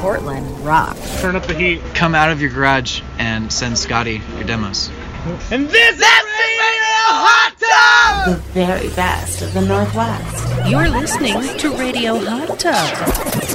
Portland rock. Turn up the heat. Come out of your garage and send Scotty your demos. And this is Radio Hot Tub! The very best of the Northwest. You're listening to Radio Hot Tub.